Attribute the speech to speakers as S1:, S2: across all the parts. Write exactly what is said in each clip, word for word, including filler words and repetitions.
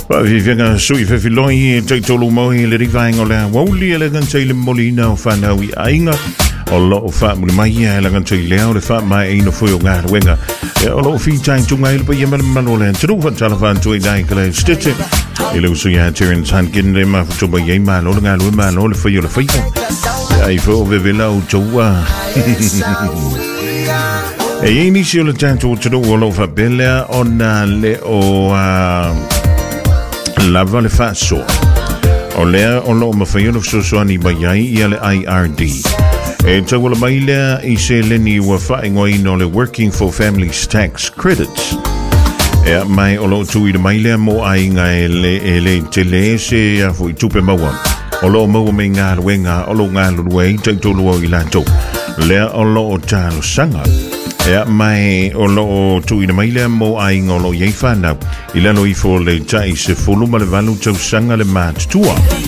S1: Pa vivenga sui fe filoi te tolu moi le rivainga le woli le gan te le molina o fa na wi ainga o lo fa mo mai ya le gan te le o le fa mai ino foi o ngar wenga o lo fi time tu ngai le pa yema manole tru fa tala fa tu dai kle stitch e le usu ya tirin san kin le ma tu ba yema lo ngal we ma lo le foi o le foi ai fo ve vela o tua e inizio le tanto tu o lo fa bella ona le o lava le faso o lea o lo mawhaiano fsosoani mai ai ia le I R D e tau la mai lea i se leni ua whaingoa ino le Working for Families Tax Credits e mai o lo tui le mai lea mo ai nga e le, e le te le se a fui tupe maua o lo maua me ngā ruenga o lo ngā luruei tau tolu i lato lea o lo o talo sanga ea mai o lo tui na maile mo ai ngolo yei whana i lalo i fo le tai se fulu ma le valu tau sanga le mat tua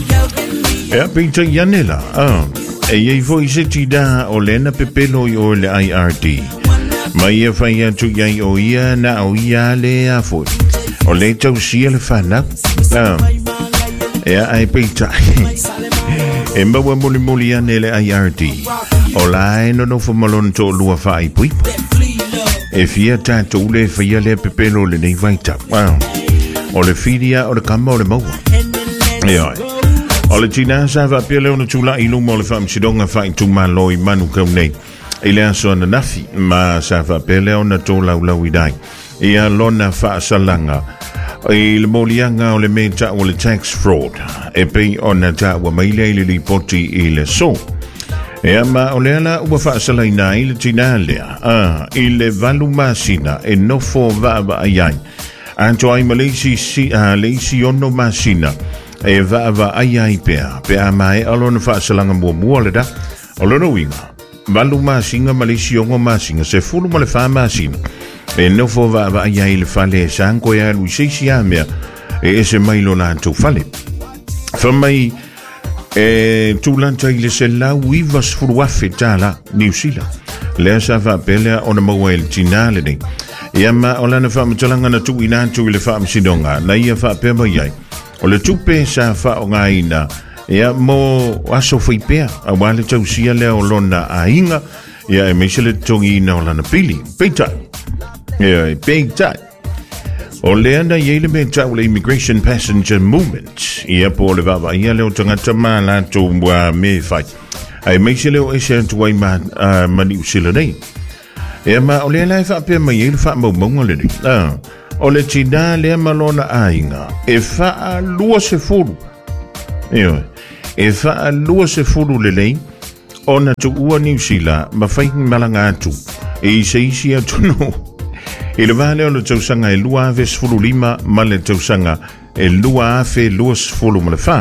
S1: ea peita yanela ah, e yei fo i se tida o lena pepelo i o le I R D mai e whai atu yei o ia na o ia le a fo o le tau sia le whana ah, ea ai peita e maua moli moli ane le I R D o lai no no fumalon to lua whai pui e fia tātou le whaia le pepelo le nei vaita wow. O le whiria o le kama o le maua e oi o le tina sa va pia leo na tula i luma o le whamsidonga whai tu maloi manu kau nei i le aso ana nafi ma sa va pia leo na tō lau lau i dai i a lona wha salanga i le molianga o le mea o le tax fraud e pei o na ta ua maile i le lipoti i le so e ama o le ala ua whaasala ina i le tina lea ah, i le valu masina e nofo vaava aiai anto ai maleisi si, uh, leisi ono masina e vaava aiai pea pea mai alona whaasalanga mua mua le da o lona winga valu masinga maleisi ongo masinga se fulu ma le wha masina e nofo vaava aiai le fale e sanko e alu i seisi amea e ese mailo na anto fale whamai e tūlanta i le se lau iwa sfuruafe tāla New Zealand lea sa wha pelea o na maua e le tinale nei e ama o lana wha matalanga na tu inatu i le wha msidonga na ia wha pema iai o le tupe sa wha o ngā ina e a mo aso whaipea a wale tausia lea o lona a inga e a e meise le tongi ina o lana pili peitai e a e peitai o lea na iele me tau le Immigration Passenger Movement ia po le vava ia leo tangata ma la tō mua me whai ai meise leo e se antuai ma uh, mani usila nei ia ma o lea lai whaapea mai e le wha mau maunga le nei ah, o le tina lea malona ainga e wha lua se furu ia e wha lua se furu le nei o na tu ua New Zealand ma whaikin malanga atu e se isi atu no i le vale o le tausanga e lua ave sfulu lima ma le tausanga e lua ave lua sfulu ma le wha.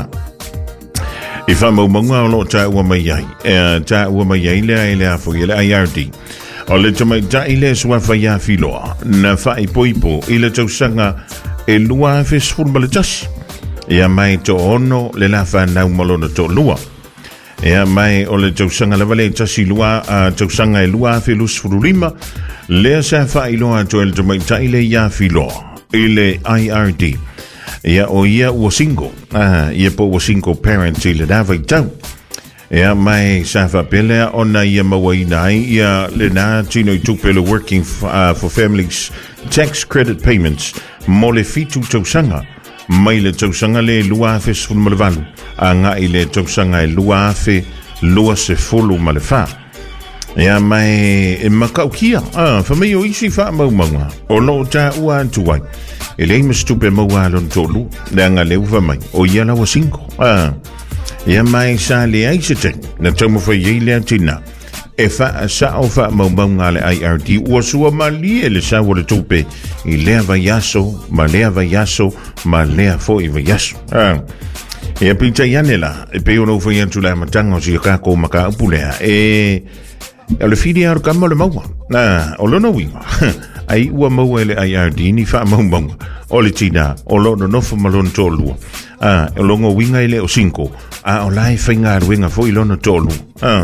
S1: I wha maumaunga o lo ta ua mai ai, e ta ua mai ai lea e lea fo i le I R D. O le tamai ta i le sua wha ia filoa, na wha i poipo i le tausanga e lua ave sfulu ma le tasi. Ia mai to ono le la wha nau malona to lua. Ia mai o le tausanga le vale tasi lua, uh, tausanga e lua ave lua sfulu lima, lea sa wha iloa to el tamai ta i le ia filoa, i le I R D. Ia o ia ua single, ah, ia po ua single parent i le dawai tau. Ia mai sa wha pelea ona ia maua ina ai, ia le na tino i tupele Working for, uh, for Families Tax Credit Payments, mo le fitu tausanga, mai le tausanga le lua afe sfulu ma le valu, a nga i le tausanga e lua afe lua se fulu ma le wha. Ia mai e makau kia, ah, whamei o isi wha mau maunga, o lo ta ua antuai, e le imas tupe maua alon tolu, le anga leu whamai, o ia lawa sinko, ah, ia mai sa le aisateng, na taumawhai ei lea tina, e wha sa o wha mau maunga le I R D, ua sua ma lie le sa wale tupe, i lea vaiaso, ma lea vaiaso, ma lea fo i vaiaso, ah, e a pita yanela, e peo no whai antu la matanga o si kako maka upulea, e e le fidi ar kama le maua na o lona winga ai ua maua le I R D ni fa mau maunga o le tina o lona nofo malon tolu ah o longo winga ile o cinco ah o lai fainga winga foi lona tolu ah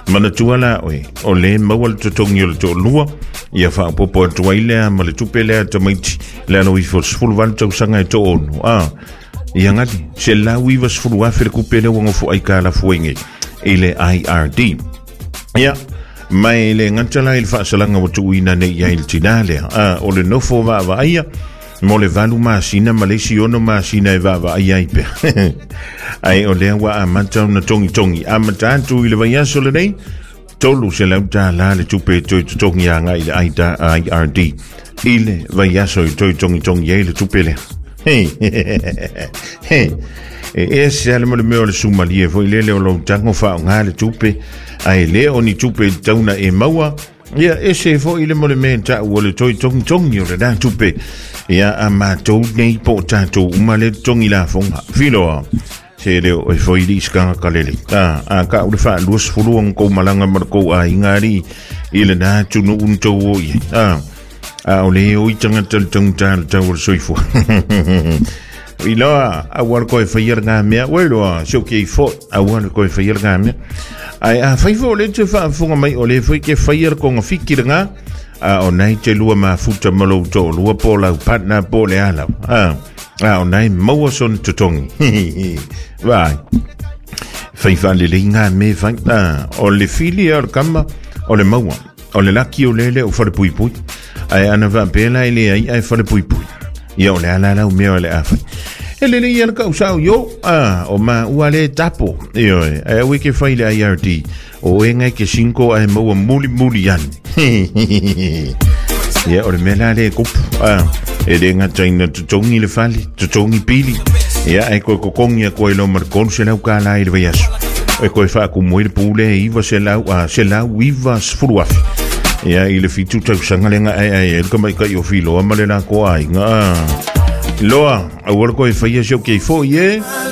S1: mana tuala oe o le mawal totongi o le to lua ia fa popo tuaile ma le tupele tamaiti le no i fos fulvan tau sanga e to onu ah ia ngati se la wiva sfulu afere kupele wongo fu ai kala fuenge ile I R D ia mai le ngantala il fa salanga o tuina ne ia il tinale ah o le nofo va va ia mo le valu masina Malaysia masina e va va ia ipe ai o le wa amanta na tongi tongi amata tu ile va ia so le nei tolu se la uta la le tupe to tongi anga ile I R D ile va ia so to tongi tongi ile tupele hey hey e se ale mo le meo le sumalie foi le le o lo tango fa nga le tupe ai le oni tupe tauna e maua ia ese fo ile mo le menta o le toi tong tong yo le da tupe ia ama to nei po tato uma le tongi la fonga filo se le o fo ili ska kalele a a ka u fa lus fuluong ko malanga mar ko a ingari ile na tunu un to i a a o le o itanga tel tong tal tawol soifo Ila a war ko e fayer nga me welo so ke fo a war ko e fayer nga me ai a fai fo le te fa funga mai o le foi ke fayer ko fikir nga a o nai te lua ma futa malo to lua po la partner po le ala a a o nai mo son tutongi vai fai fa le linga me fa o le fili o kama o le maua o le laki o lele o fa pui pui ai ana va pela ile ai ai fa pui pui Yo le ala la me le afa. Ele le ia ka usau yo ah o ma uale tapo. Yo e we ke fai le I R D. O enga ke cinco ai mo muli muli yan. Ya o le mela le kup ah e le nga taina tongi le fali, tongi pili. Ya e ko ko kongia ko lo mar kon se la ka la ile vias. E ko fa ku mo ile pule i va se la a se la wiva sfruaf. Ya ile fitu tau sangalenga ai ai el kama ka yo filo amalena ko ai nga loa a worko e faia sho ke fo ye